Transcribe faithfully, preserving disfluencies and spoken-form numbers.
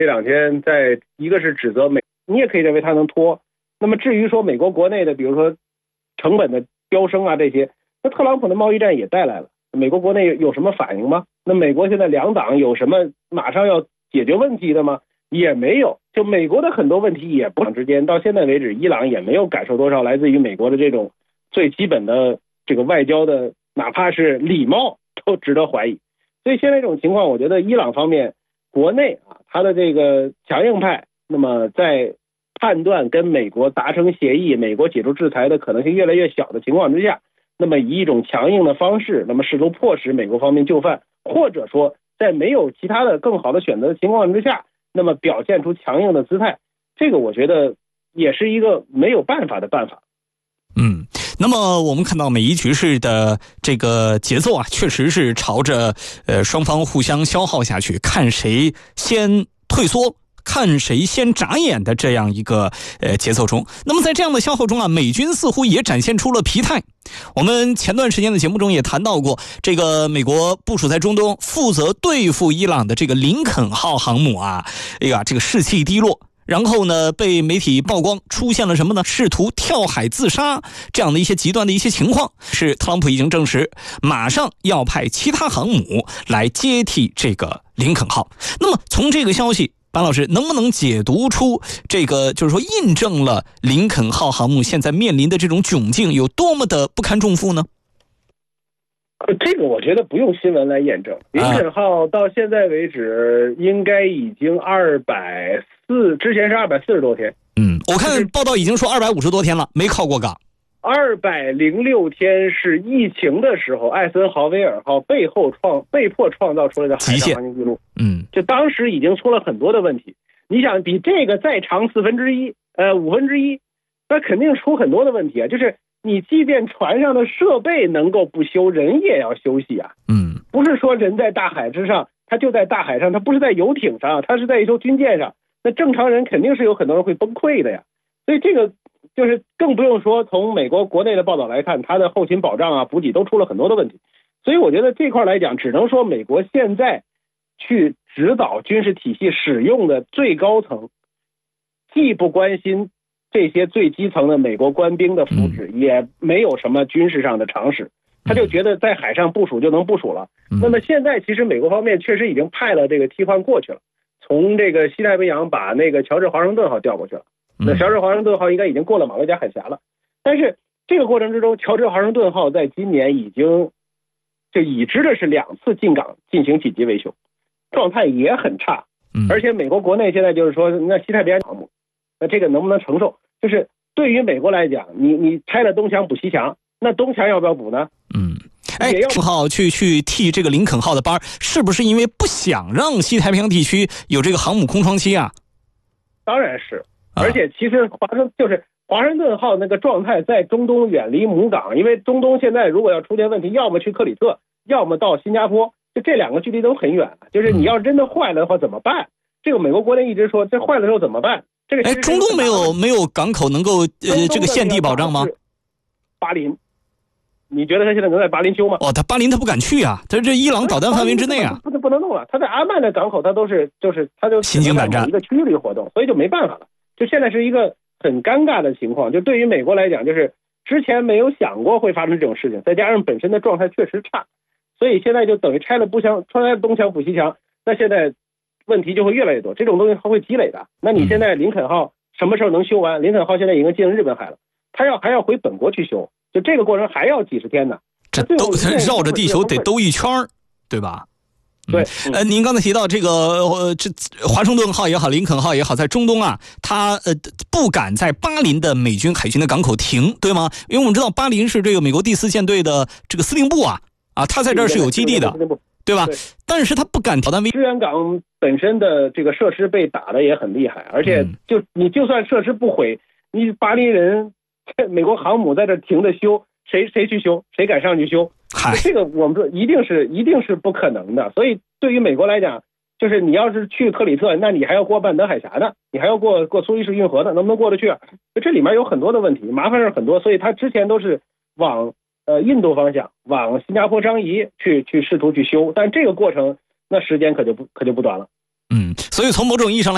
这两天在一个是指责美，你也可以认为他能拖。那么至于说美国国内的，比如说成本的飙升啊这些，那特朗普的贸易战也带来了，美国国内有什么反应吗？那美国现在两党有什么马上要解决问题的吗？也没有。就美国的很多问题也不之间，到现在为止，伊朗也没有感受多少来自于美国的这种最基本的这个外交的，哪怕是礼貌都值得怀疑。所以现在这种情况，我觉得伊朗方面国内啊，他的这个强硬派，那么在判断跟美国达成协议，美国解除制裁的可能性越来越小的情况之下，那么以一种强硬的方式，那么试图迫使美国方面就范，或者说在没有其他的更好的选择的情况之下，那么表现出强硬的姿态，这个我觉得也是一个没有办法的办法。 嗯，那么我们看到美伊局势的这个节奏啊，确实是朝着呃双方互相消耗下去，看谁先退缩，看谁先眨眼的这样一个呃节奏中。那么在这样的消耗中啊，美军似乎也展现出了疲态。我们前段时间的节目中也谈到过，这个美国部署在中东负责对付伊朗的这个林肯号航母啊，哎呀，这个士气低落。然后呢，被媒体曝光出现了什么呢？试图跳海自杀这样的一些极端的一些情况，是特朗普已经证实，马上要派其他航母来接替这个林肯号。那么从这个消息，班老师能不能解读出这个，就是说印证了林肯号航母现在面临的这种窘境有多么的不堪重负呢？ 这个我觉得不用新闻来验证。林肯号到现在为止应该已经二百四，之前是二百四十多天。 嗯，我看报道已经说二百五十多天了，没靠过岗。 二百零六天是疫情的时候，艾森豪威尔号背后创被迫创造出来的海上航行记录。 嗯， 就当时已经出了很多的问题。你想比这个再长四分之一，呃五分之一，那肯定出很多的问题啊。就是你即便船上的设备能够不修，人也要休息啊。 嗯， 不是说人在大海之上，他就在大海上，他不是在游艇上，他是在一艘军舰上。那正常人肯定是有很多人会崩溃的呀。所以这个就是更不用说从美国国内的报道来看，他的后勤保障啊、补给都出了很多的问题。所以我觉得这块来讲，只能说美国现在去指导军事体系使用的最高层，既不关心这些最基层的美国官兵的福祉，也没有什么军事上的常识，他就觉得在海上部署就能部署了。那么现在其实美国方面确实已经派了这个替换过去了，从这个西太平洋把那个乔治华盛顿号调过去了。那乔治华盛顿号应该已经过了马六甲海峡了，但是这个过程之中，乔治华盛顿号在今年已经就已知的是两次进港进行紧急维修，状态也很差。而且美国国内现在就是说，那西太平洋航母，那这个能不能承受？就是对于美国来讲，你你拆了东墙补西墙，那东墙要不要补呢？ 嗯，哎，正好去去替这个林肯号的班，是不是因为不想让西太平洋地区有这个航母空窗期啊？ 当然是，而且其实华盛就是华盛顿号那个状态在中东远离母港，因为中东现在如果要出现问题，要么去克里特，要么到新加坡，就这两个距离都很远。就是你要真的坏了的话怎么办？这个美国国内一直说，这坏了之后怎么办？这个哎，中东没有没有港口能够呃这个现地保障吗？ 巴林，你觉得他现在能在巴林修吗？ 哦，他巴林他不敢去啊，他这伊朗导弹范围之内啊， 不能不能弄了。他在阿曼的港口，他都是就是他就心惊胆战一个区域里活动，所以就没办法了。就现在是一个很尴尬的情况，就对于美国来讲，就是之前没有想过会发生这种事情，再加上本身的状态确实差，所以现在就等于拆了不墙，拆了东墙补西墙，那现在问题就会越来越多，这种东西它会积累的。那你现在林肯号什么时候能修完？林肯号现在已经进入日本海了，他要还要回本国去修，就这个过程还要几十天呢。 这都绕着地球得兜一圈，对吧？ 对， 嗯、呃，您刚才提到这个，呃，这华盛顿号也好，林肯号也好，在中东啊，它呃不敢在巴林的美军海军的港口停，对吗？因为我们知道巴林是这个美国第四舰队的这个司令部啊，啊，它在这儿是有基地的，对吧？对，但是它不敢导弹威。 支援港本身的这个设施被打的也很厉害，而且就你就算设施不毁，你巴林人美国航母在这停着修。谁谁去修？谁敢上去修？这个我们说一定是一定是不可能的。所以对于美国来讲，就是你要是去克里特，那你还要过半德海峡呢，你还要过过苏伊士运河呢，能不能过得去啊？这里面有很多的问题，麻烦事很多。所以他之前都是往呃印度方向，往新加坡张仪去去试图去修，但这个过程那时间可就不可就不短了。 嗯，所以从某种意义上来